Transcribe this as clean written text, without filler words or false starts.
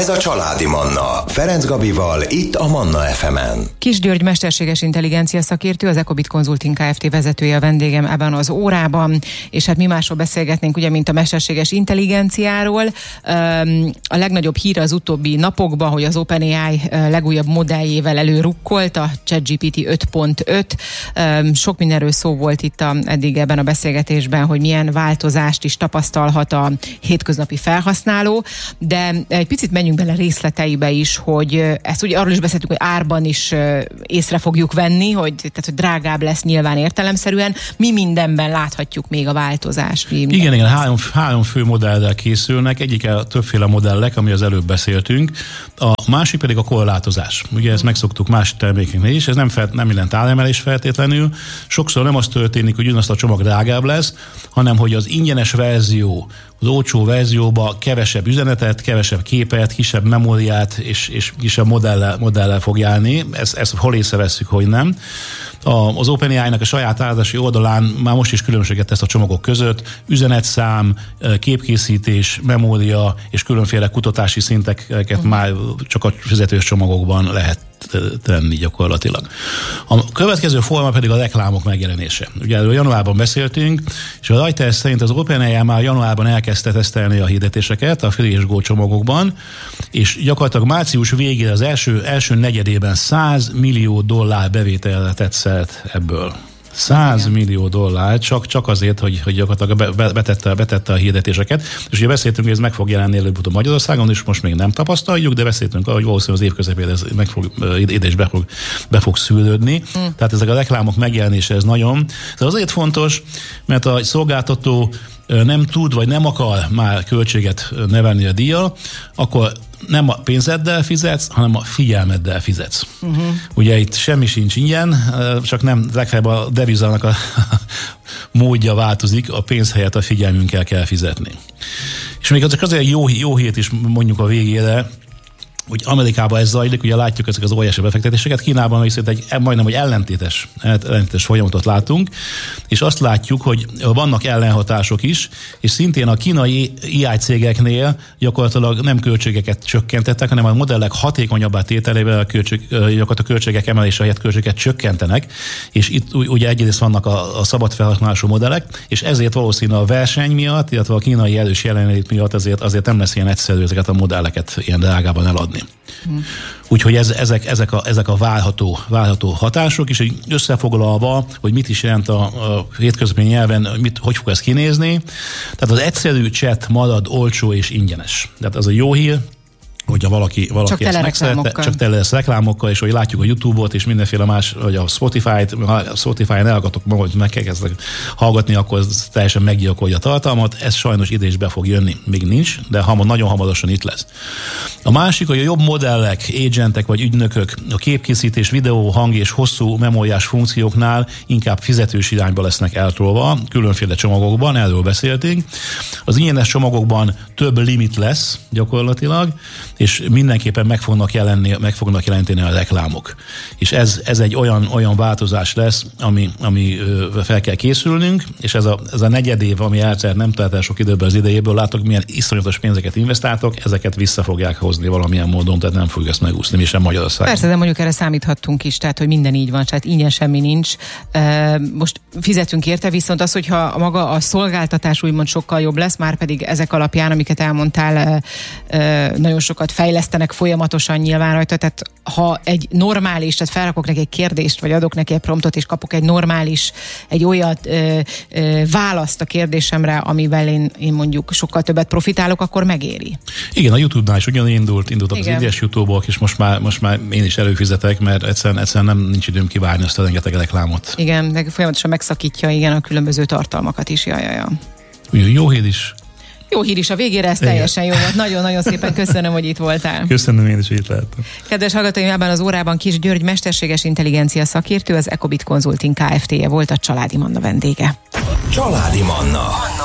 Ez a Családi Manna. Ferenc Gabival, itt a Manna FM-en. Kis György mesterséges intelligencia szakértő, az Ecobit Consulting Kft. Vezetője a vendégem ebben az órában, és hát mi másról beszélgetnénk, ugye, mint a mesterséges intelligenciáról. A legnagyobb hír az utóbbi napokban, hogy az OpenAI legújabb modelljével előrukkolt, a ChatGPT 5.5. Sok mindenről szó volt itt eddig ebben a beszélgetésben, hogy milyen változást is tapasztalhat a hétköznapi felhasználó, de egy picit menjünk bele részleteibe is, hogy ezt ugye arról is beszéltünk, hogy árban is észre fogjuk venni, hogy drágább lesz nyilván értelemszerűen. Mi mindenben láthatjuk még a változást? Igen, három fő modellel készülnek, egyik a többféle modellek, ami az előbb beszéltünk, a másik pedig a korlátozás. Ugye ezt megszoktuk más termékeknél is, ez nem jelent áremelés feltétlenül. Sokszor nem az történik, hogy ugyanazt a csomag drágább lesz, hanem hogy az ingyenes verzió, az olcsó verzióba kevesebb üzenetet, kevesebb képet, kisebb memóriát és kisebb modellel fog járni. Ezt hol észrevesszük, hogy nem. Az OpenAI-nak a saját árazási oldalán már most is különbséget tesz a csomagok között. Üzenetszám, képkészítés, memória és különféle kutatási szinteket már csak a fizetős csomagokban lehet tenni gyakorlatilag. A következő forma pedig a reklámok megjelenése. Ugye erről januárban beszéltünk, és a Reuters szerint az OpenAI már januárban elkezdte tesztelni a hirdetéseket a Free és Go csomagokban, és gyakorlatilag március végére az első negyedében $100 millió bevételre tett szert ebből. $100 millió, csak azért, hogy gyakorlatilag betette a hirdetéseket. És ugye beszéltünk, hogy ez meg fog jelenni előbb-utóbb Magyarországon, és most még nem tapasztaljuk, de beszéltünk arra, hogy valószínűleg az év közepére ez ide is be fog szűrődni. Tehát ezek a reklámok megjelenése, ez nagyon. Ez azért fontos, mert a szolgáltató nem tud, vagy nem akar már költséget nevelni a díjjal, akkor nem a pénzeddel fizetsz, hanem a figyelmeddel fizetsz. Ugye itt semmi sincs ingyen, csak nem legfeljebb a devizának a módja változik, a pénz helyett a figyelmünkkel kell fizetni. És még azért jó hírt is mondjuk a végére, hogy Amerikában ez zajlik, ugye látjuk ezek az óriási befektetéseket, Kínában viszont majdnem, hogy ellentétes folyamatot látunk, és azt látjuk, hogy vannak ellenhatások is, és szintén a kínai AI cégeknél gyakorlatilag nem költségeket csökkentettek, hanem a modellek hatékonyabbá tételével a költségek emelése helyett költségeket csökkentenek, és itt ugye egyrészt vannak a szabad felhasználású modellek, és ezért valószínű a verseny miatt, illetve a kínai erős jelenlét miatt azért nem lesz ilyen egyszerű ezeket a modelleket ilyen drágában eladni. Úgyhogy ezek a várható hatások, és összefoglalva, hogy mit is jelent a hétköznapi nyelven, hogy fog ez kinézni. Tehát az egyszerű chat marad olcsó és ingyenes. Tehát az a jó hír, hogyha valaki ezt megszerette, csak tele lesz reklámokkal, és hogy látjuk a YouTube-ot, és mindenféle más, vagy a Spotify-n elhallgatok magam, hogy megkezdek hallgatni, akkor ez teljesen meggyilkolja a tartalmat. Ez sajnos ide is be fog jönni. Még nincs, de nagyon hamarosan itt lesz. A másik, hogy a jobb modellek, agentek vagy ügynökök a képkészítés, videó, hang és hosszú memóriás funkcióknál inkább fizetős irányba lesznek eltolva, különféle csomagokban, erről beszéltünk. Az ingyenes csomagokban több limit lesz gyakorlatilag, és mindenképpen meg fognak jelenteni a reklámok. És ez egy olyan változás lesz, ami fel kell készülnünk, és ez a negyedév, ami eltelt nem telt el sok időben az idejéből, látok, milyen iszonyatos pénzeket investáltok, ezeket vissza fogják hozni valamilyen módon, tehát nem fogjuk ezt megúszni, mi sem Magyarországon. Persze, de mondjuk erre számíthattunk is, tehát hogy minden így van, tehát ingyen semmi nincs. Most fizetünk érte, viszont az, hogyha maga a szolgáltatás úgymond sokkal jobb lesz, már pedig ezek alapján, amiket elmondtál, nagyon sokat fejlesztenek folyamatosan nyilván rajta, tehát ha egy normális, tehát felrakok neki egy kérdést, vagy adok neki egy promptot, és kapok egy normális, egy olyan választ a kérdésemre, amivel én mondjuk sokkal többet profitálok, akkor megéri. Igen, a YouTube-nál is ugyan indultak az idős YouTube-ok, és most már én is előfizetek, mert egyszerűen nincs időm kivárni azt a rengeteg reklámot. Igen, de folyamatosan megszakítja a különböző tartalmakat is. Jó hír is. Jó hír is a végére, ez teljesen jó volt. Nagyon-nagyon szépen köszönöm, hogy itt voltál. Köszönöm én is, hogy itt lehettem. Kedves hallgatóim, ebben az órában Kis György mesterséges intelligencia szakértő, az Ecobit Consulting Kft. Volt a Családi Manna vendége. Családi Manna.